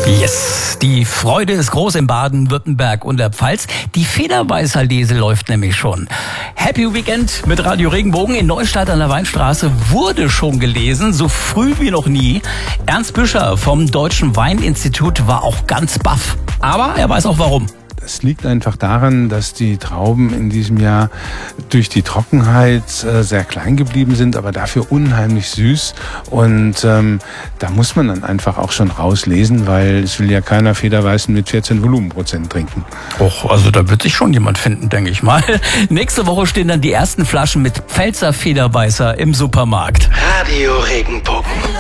Yes, die Freude ist groß in Baden-Württemberg und der Pfalz. Die Federweißer-Lese läuft nämlich schon. Happy Weekend mit Radio Regenbogen in Neustadt an der Weinstraße wurde schon gelesen, so früh wie noch nie. Ernst Büscher vom Deutschen Weininstitut war auch ganz baff. Aber er weiß auch warum. Es liegt einfach daran, dass die Trauben in diesem Jahr durch die Trockenheit sehr klein geblieben sind, aber dafür unheimlich süß. Und da muss man dann einfach auch schon rauslesen, weil es will ja keiner Federweißen mit 14 Volumenprozent trinken. Och, also da wird sich schon jemand finden, denke ich mal. Nächste Woche stehen dann die ersten Flaschen mit Pfälzer Federweißer im Supermarkt. Radio Regenbogen.